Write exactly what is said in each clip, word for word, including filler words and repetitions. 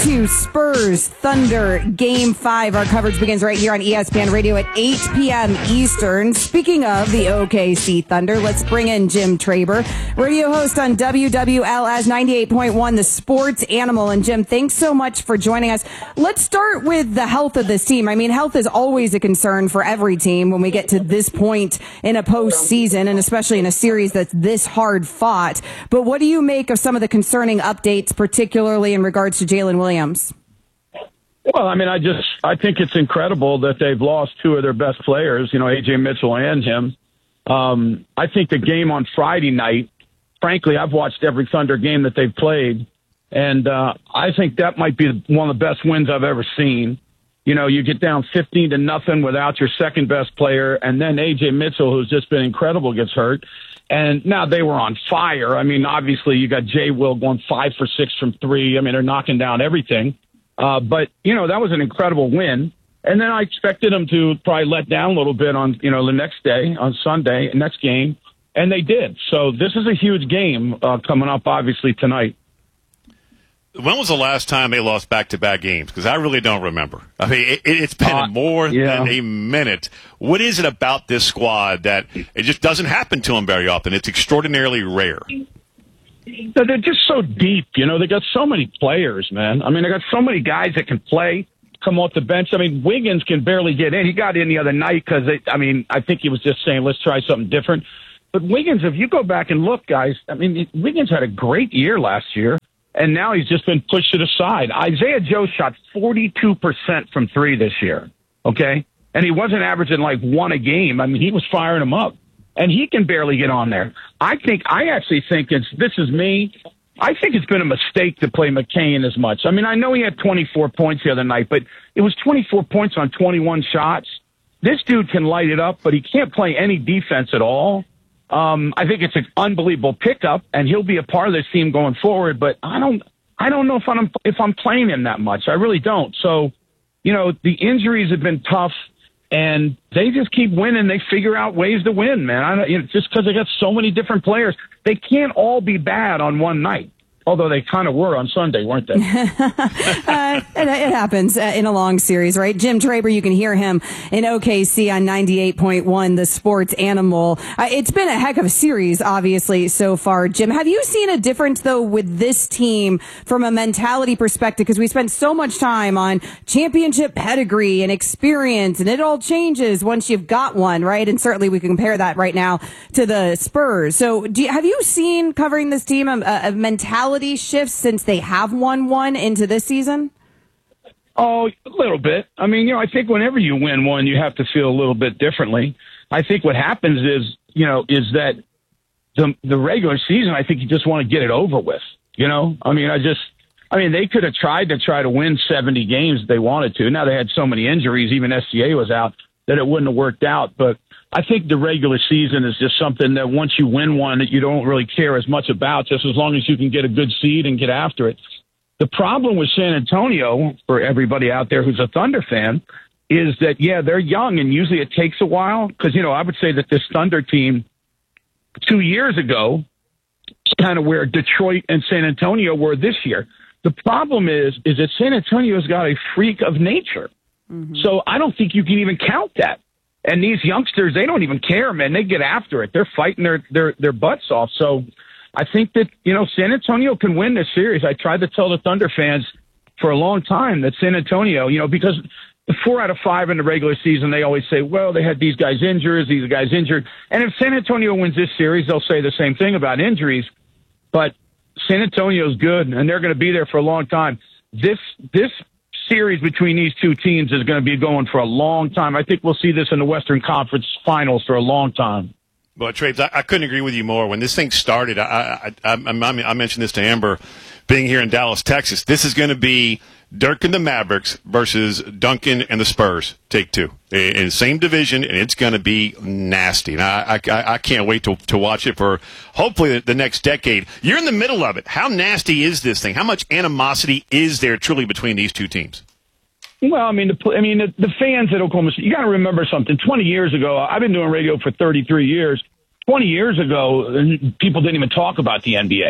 to Spurs Thunder Game five. Our coverage begins right here on E S P N Radio at eight p.m. Eastern. Speaking of the O K C Thunder, let's bring in Jim Traber, radio host on W W L S ninety-eight point one, the sports animal. And Jim, thanks so much for joining us. Let's start with the health of this team. I mean, health is always a concern for every team when we get to this point in a postseason, and especially in a series that's this hard fought. But what do you make of some of the concerning updates, particularly in regards to Jalen Williams? Well, I mean, I just I think it's incredible that they've lost two of their best players, you know, A J Mitchell and him. Um, I think the game on Friday night, frankly, I've watched every Thunder game that they've played, and uh, I think that might be one of the best wins I've ever seen. You know, you get down fifteen to nothing without your second best player, and then A J Mitchell, who's just been incredible, gets hurt. And now they were on fire. I mean, obviously, you got Jay Will going five for six from three. I mean, they're knocking down everything. Uh, but, you know, that was an incredible win. And then I expected them to probably let down a little bit on, you know, the next day, on Sunday, next game. And they did. So this is a huge game uh, coming up, obviously, tonight. When was the last time they lost back-to-back games? Because I really don't remember. I mean, it, it's been uh, more yeah. than a minute. What is it about this squad that it just doesn't happen to them very often? It's extraordinarily rare. So they're just so deep. You know, they got so many players, man. I mean, they got so many guys that can play, come off the bench. I mean, Wiggins can barely get in. He got in the other night because, I mean, I think he was just saying, let's try something different. But Wiggins, if you go back and look, guys, I mean, Wiggins had a great year last year. And now he's just been pushed to the side. Isaiah Joe shot forty-two percent from three this year, okay? And he wasn't averaging like one a game. I mean, he was firing them up. And he can barely get on there. I think, I actually think it's, this is me, I think it's been a mistake to play McCain as much. I mean, I know he had twenty-four points the other night, but it was twenty-four points on twenty-one shots. This dude can light it up, but he can't play any defense at all. Um, I think it's an unbelievable pickup, and he'll be a part of this team going forward. But I don't, I don't know if I'm if I'm playing him that much. I really don't. So, you know, the injuries have been tough, and they just keep winning. They figure out ways to win, man. I don't, you know, just because they got so many different players, they can't all be bad on one night. Although they kind of were on Sunday, weren't they? uh, it, it happens uh, in a long series, right? Jim Traber, you can hear him in O K C on ninety-eight point one, the sports animal. Uh, it's been a heck of a series, obviously, so far. Jim, have you seen a difference, though, with this team from a mentality perspective? Because we spent so much time on championship pedigree and experience, and it all changes once you've got one, right? And certainly we can compare that right now to the Spurs. So do you, have you seen, covering this team, a, a mentality shifts since they have won one into this season? Oh, a little bit. I mean, you know, I think whenever you win one, you have to feel a little bit differently. I think what happens is, you know, is that the the regular season, I think you just want to get it over with. You know, I mean, I just, I mean, they could have tried to try to win seventy games if they wanted to. Now they had so many injuries, even S C A was out, that it wouldn't have worked out. But I think the regular season is just something that once you win one that you don't really care as much about, just as long as you can get a good seed and get after it. The problem with San Antonio, for everybody out there who's a Thunder fan, is that, yeah, they're young, and usually it takes a while. Because, you know, I would say that this Thunder team two years ago is kind of where Detroit and San Antonio were this year. The problem is, is that San Antonio's got a freak of nature. Mm-hmm. So I don't think you can even count that. And these youngsters, they don't even care, man. They get after it. They're fighting their, their, their butts off. So I think that, you know, San Antonio can win this series. I tried to tell the Thunder fans for a long time that San Antonio, you know, because the four out of five in the regular season, they always say, well, they had these guys injured, these guys injured. And if San Antonio wins this series, they'll say the same thing about injuries. But San Antonio's good, and they're going to be there for a long time. This, this, series between these two teams is going to be going for a long time. I think we'll see this in the Western Conference Finals for a long time. Well, Traves, I, I couldn't agree with you more. When this thing started, I, I, I, I, I mentioned this to Amber, being here in Dallas, Texas. This is going to be Dirk and the Mavericks versus Duncan and the Spurs. Take two in the same division, and it's going to be nasty. And I, I, I can't wait to to watch it for hopefully the, the next decade. You're in the middle of it. How nasty is this thing? How much animosity is there truly between these two teams? Well, I mean, the, I mean, the, the fans at Oklahoma City, you got to remember something. twenty years ago, I've been doing radio for thirty-three years. twenty years ago, people didn't even talk about the N B A.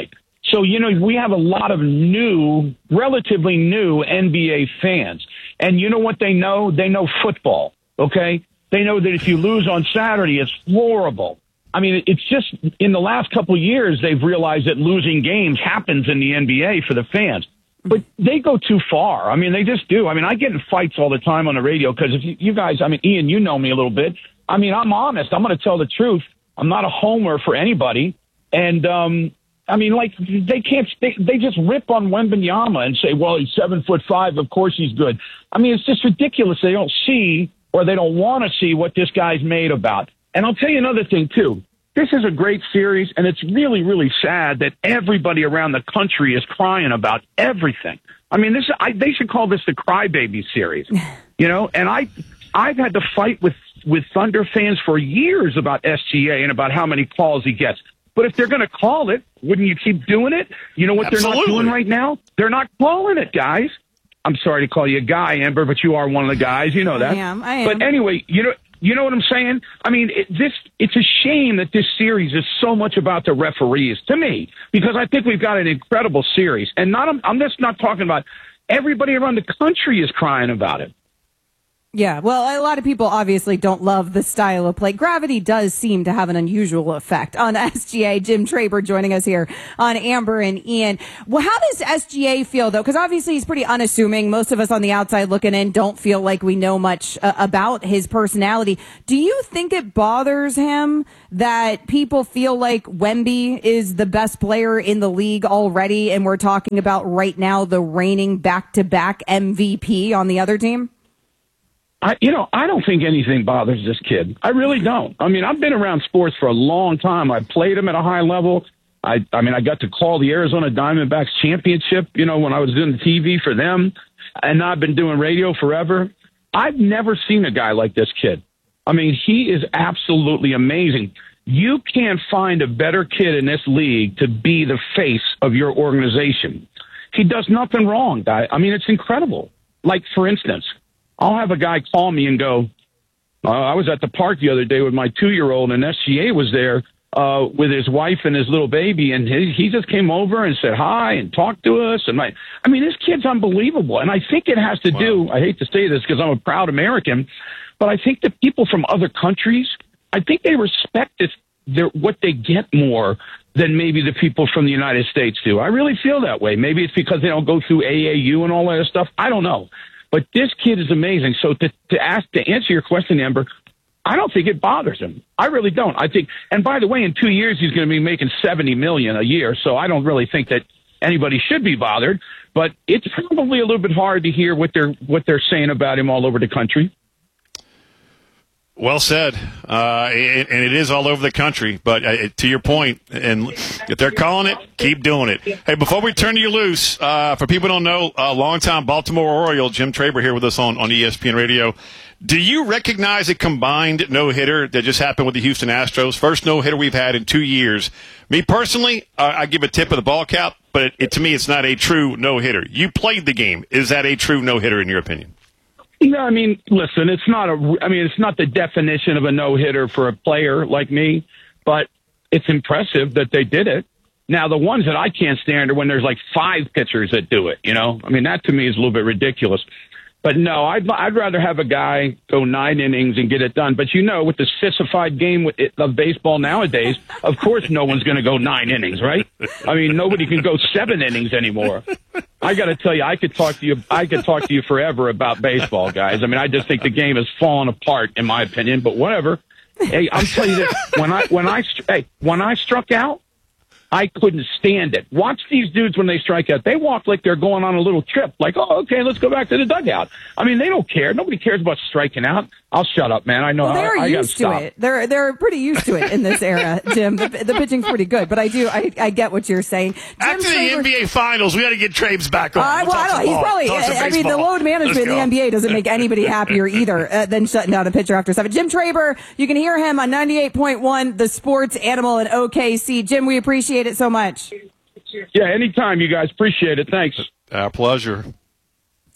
So, you know, we have a lot of new, relatively new N B A fans. And you know what they know? They know football, okay? They know that if you lose on Saturday, it's horrible. I mean, it's just in the last couple of years, they've realized that losing games happens in the N B A for the fans. But they go too far. I mean, they just do. I mean, I get in fights all the time on the radio because if you, you guys, I mean, Ian, you know me a little bit. I mean, I'm honest. I'm going to tell the truth. I'm not a homer for anybody. And, um, I mean, like, they can't, they, they just rip on Wembanyama and say, well, he's seven foot five. Of course he's good. I mean, it's just ridiculous. They don't see or they don't want to see what this guy's made about. And I'll tell you another thing, too. This is a great series, and it's really, really sad that everybody around the country is crying about everything. I mean, this I, they should call this the Crybaby series, you know. And I, I've had to fight with with Thunder fans for years about S G A and about how many calls he gets. But if they're going to call it, wouldn't you keep doing it? You know what Absolutely. They're not doing right now? They're not calling it, guys. I'm sorry to call you a guy, Amber, but you are one of the guys. You know that. I am. I am. But anyway, you know. You know what I'm saying? I mean, it, this, it's a shame that this series is so much about the referees, to me, because I think we've got an incredible series. And not, I'm just not talking about everybody around the country is crying about it. Yeah, well, a lot of people obviously don't love the style of play. Gravity does seem to have an unusual effect on S G A. Jim Traber joining us here on Amber and Ian. Well, how does S G A feel, though? Because obviously he's pretty unassuming. Most of us on the outside looking in don't feel like we know much uh, about his personality. Do you think it bothers him that people feel like Wemby is the best player in the league already, and we're talking about right now the reigning back-to-back M V P on the other team? I, you know, I don't think anything bothers this kid. I really don't. I mean, I've been around sports for a long time. I played them at a high level. I, I mean, I got to call the Arizona Diamondbacks championship, you know, when I was doing the T V for them. And I've been doing radio forever. I've never seen a guy like this kid. I mean, he is absolutely amazing. You can't find a better kid in this league to be the face of your organization. He does nothing wrong, guy. I mean, it's incredible. Like, for instance, I'll have a guy call me and go, uh, I was at the park the other day with my two-year-old, and S G A was there uh, with his wife and his little baby, and he, he just came over and said hi and talked to us. And my, I mean, this kid's unbelievable. And I think it has to wow. do, I hate to say this because I'm a proud American, but I think that people from other countries, I think they respect this, their, what they get more than maybe the people from the United States do. I really feel that way. Maybe it's because they don't go through A A U and all that stuff. I don't know. But this kid is amazing. So to, to ask, to answer your question, Amber, I don't think it bothers him. I really don't. I think, and by the way, in two years, he's going to be making seventy million dollars a year. So I don't really think that anybody should be bothered, but it's probably a little bit hard to hear what they're, what they're saying about him all over the country. Well said, uh, and it is all over the country. But uh, to your point, and if they're calling it, keep doing it. Hey, before we turn you loose, uh, for people who don't know, uh, longtime Baltimore Oriole Jim Traber here with us on, on E S P N Radio. Do you recognize a combined no-hitter that just happened with the Houston Astros? First no-hitter we've had in two years. Me personally, uh, I give a tip of the ball cap, but it, it, to me, it's not a true no-hitter. You played the game. Is that a true no-hitter in your opinion? No, I mean, listen, it's not a, I mean, it's not the definition of a no-hitter for a player like me, but it's impressive that they did it. Now, the ones that I can't stand are when there's like five pitchers that do it, you know? I mean, that to me is a little bit ridiculous. But no, I'd, I'd rather have a guy go nine innings and get it done. But you know, with the sissified game of baseball nowadays, of course no one's going to go nine innings, right? I mean, nobody can go seven innings anymore. I got to tell you, I could talk to you, I could talk to you forever about baseball, guys. I mean, I just think the game has fallen apart, in my opinion. But whatever. Hey, I'm telling you this: when I when I hey when I struck out, I couldn't stand it. Watch these dudes when they strike out. They walk like they're going on a little trip. Like, oh, okay, let's go back to the dugout. I mean, they don't care. Nobody cares about striking out. I'll shut up, man. I know. Well, they're I, I used to stop. it. They're they're pretty used to it in this era, Jim. The, the pitching's pretty good, but I do I, I get what you're saying. Jim After the Traber, N B A Finals, we got to get Traves back on. Uh, well, I don't. He's probably. I mean, the load management in the N B A doesn't make anybody happier either uh, than shutting down a pitcher after seven. Jim Traber, you can hear him on ninety-eight point one, the Sports Animal in O K C. Jim, we appreciate it so much. Yeah, anytime, you guys. Appreciate it. Thanks. Our pleasure.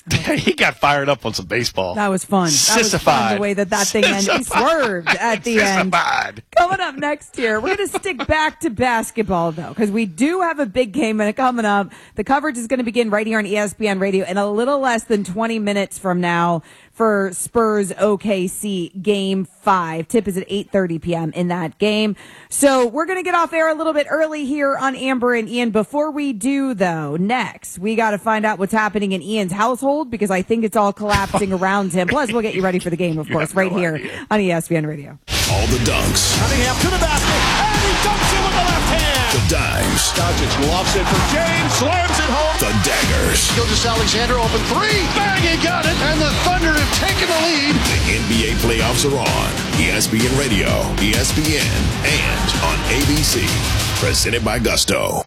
He got fired up on some baseball. That was fun. That was fun, the way that that thing ended. He swerved at the end. Coming up next here, we're going to stick back to basketball, though, because we do have a big game coming up. The coverage is going to begin right here on E S P N Radio in a little less than twenty minutes from now for Spurs O K C Game five. Tip is at eight thirty p.m. in that game. So we're going to get off air a little bit early here on Amber and Ian. Before we do, though, next, we got to find out what's happening in Ian's household because I think it's all collapsing around him. Plus, we'll get you ready for the game, of course, right no here idea. on E S P N Radio. All the dunks. Cunningham to the basket, and he dunks it with the left hand. The dimes. Doncic lofts it for James, slams it home. The daggers. Gilgeous-Alexander open three. Bang, he got it, and the Thunder have taken the lead. The N B A playoffs are on. E S P N Radio, E S P N, and on A B C. Presented by Gusto.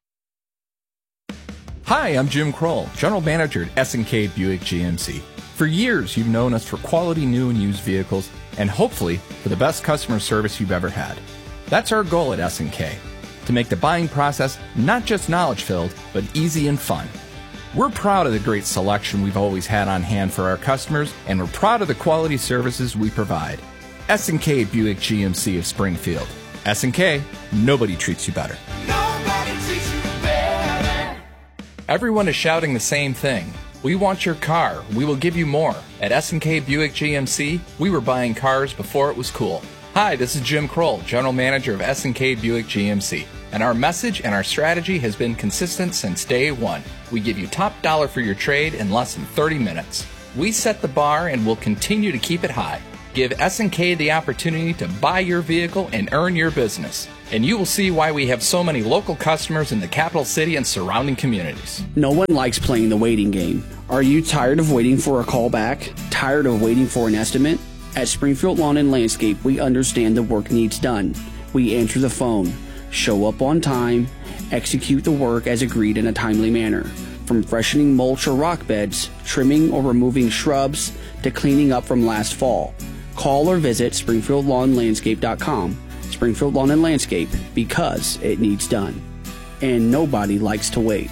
Hi, I'm Jim Kroll, General Manager at S and K Buick G M C. For years, you've known us for quality new and used vehicles, and hopefully for the best customer service you've ever had. That's our goal at S and K, to make the buying process not just knowledge-filled, but easy and fun. We're proud of the great selection we've always had on hand for our customers, and we're proud of the quality services we provide. S and K Buick G M C of Springfield. S and K, nobody treats you better. Nobody treats you better. Everyone is shouting the same thing. We want your car. We will give you more. At S and K Buick G M C, we were buying cars before it was cool. Hi, this is Jim Kroll, General Manager of S and K Buick G M C. And our message and our strategy has been consistent since day one. We give you top dollar for your trade in less than thirty minutes. We set the bar and will continue to keep it high. Give S and K the opportunity to buy your vehicle and earn your business. And you will see why we have so many local customers in the capital city and surrounding communities. No one likes playing the waiting game. Are you tired of waiting for a call back? Tired of waiting for an estimate? At Springfield Lawn and Landscape, we understand the work needs done. We answer the phone, show up on time, execute the work as agreed in a timely manner. From freshening mulch or rock beds, trimming or removing shrubs, to cleaning up from last fall. Call or visit springfield lawn landscape dot com. Springfield Lawn and Landscape, because it needs done. And nobody likes to wait.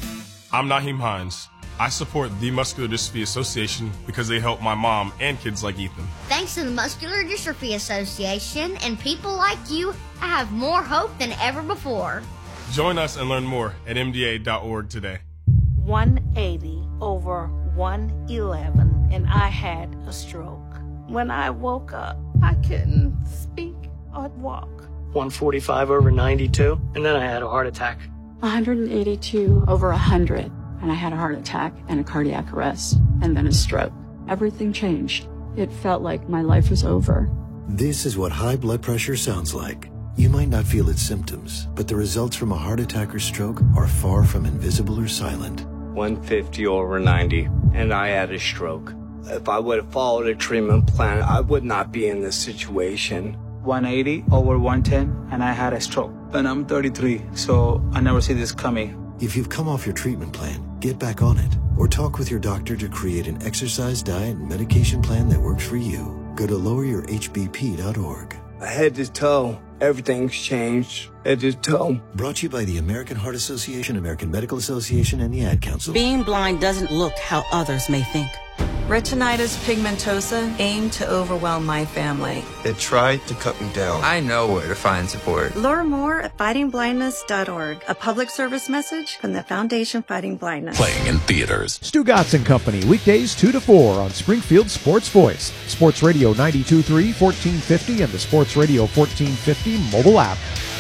I'm Naheem Hines. I support the Muscular Dystrophy Association because they help my mom and kids like Ethan. Thanks to the Muscular Dystrophy Association and people like you, I have more hope than ever before. Join us and learn more at M D A dot org today. one eighty over one eleven, and I had a stroke. When I woke up, I couldn't speak or walk. one forty-five over ninety-two, and then I had a heart attack. one eighty-two over one hundred, and I had a heart attack and a cardiac arrest, and then a stroke. Everything changed. It felt like my life was over. This is what high blood pressure sounds like. You might not feel its symptoms, but the results from a heart attack or stroke are far from invisible or silent. one fifty over ninety, and I had a stroke. If I would have followed a treatment plan, I would not be in this situation. one eighty over one ten, and I had a stroke. And I'm thirty-three, so I never see this coming. If you've come off your treatment plan, get back on it. Or talk with your doctor to create an exercise, diet, and medication plan that works for you. Go to lower your H B P dot org. Head to toe, everything's changed. Head to toe. Brought to you by the American Heart Association, American Medical Association, and the Ad Council. Being blind doesn't look how others may think. Retinitis pigmentosa aimed to overwhelm my family. It tried to cut me down. I know where to find support. Learn more at fighting blindness dot org. A public service message from the Foundation Fighting Blindness. Playing in theaters. Stu Gatz and Company, weekdays two to four on Springfield Sports Voice. Sports Radio ninety-two point three, fourteen fifty, and the Sports Radio fourteen fifty mobile app.